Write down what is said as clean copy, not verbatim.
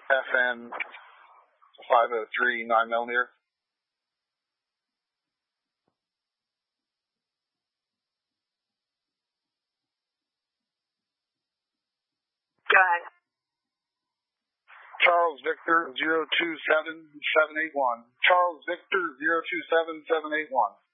FN 503 9mm. Go ahead. Charles Victor 027781. Charles Victor 027781.